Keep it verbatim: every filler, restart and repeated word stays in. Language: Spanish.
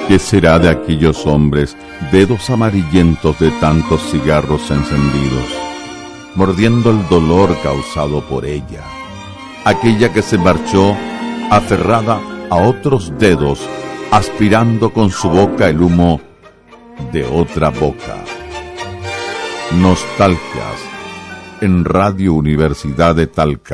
¿Qué será de aquellos hombres, dedos amarillentos de tantos cigarros encendidos, mordiendo el dolor causado por ella? Aquella que se marchó aferrada a otros dedos, aspirando con su boca el humo de otra boca. Nostalgias en Radio Universidad de Talca.